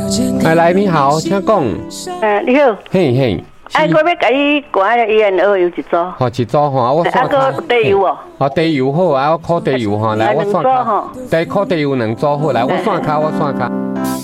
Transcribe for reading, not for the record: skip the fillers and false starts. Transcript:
来，你好，请讲。 你好。 嘿嘿。 我要甲你赶个1元2油一组。 好，一组吼，我算下。个地油哦。 哦，地油好啊，我烤地油吼，来我算卡。第烤地油2组好，来我算卡。